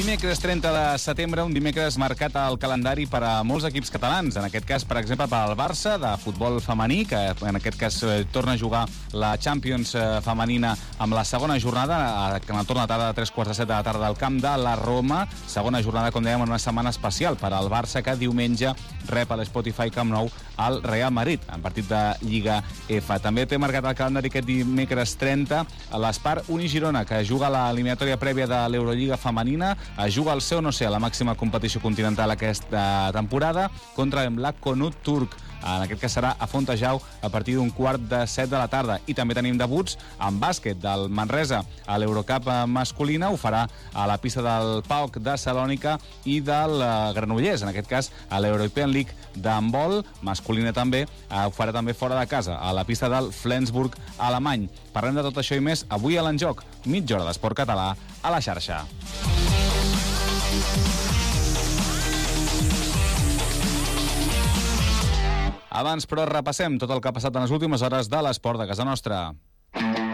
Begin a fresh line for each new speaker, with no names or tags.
Dimecres 30 de setembre, un dimecres marcat al calendari per a molts equips catalans. En aquest cas, per exemple, per al Barça, de futbol femení, que en aquest cas torna a jugar la Champions femenina amb la segona jornada, que en el torn de tarda de 3:15 de la tarda al camp de la Roma. Segona jornada, com dèiem, en una setmana especial per al Barça, que diumenge rep a l'Spotify Camp Nou al Real Madrid, en partit de Lliga F. També té marcat el calendari aquest dimecres 30 a l'Espar Uni-Girona, que juga l'eliminatòria prèvia de l'Eurolliga femenina, juga al seu, no sé, a la màxima competició continental aquesta temporada, contra l'Akkonut turc. En aquest cas serà a Fontejau a partir d'un 6:15 de la tarda. I també tenim debuts en bàsquet del Manresa a l'Eurocup masculina. Ho farà a la pista del PAOK de Salònica i del Granollers, en aquest cas a l'European League d'handbol masculina també. Ho farà també fora de casa, a la pista del Flensburg alemany. Parlem de tot això i més avui a l'Enjoc. Mitja hora d'esport català a la xarxa. Abans, però, repassem tot el que ha passat en les últimes hores de l'esport de casa nostra.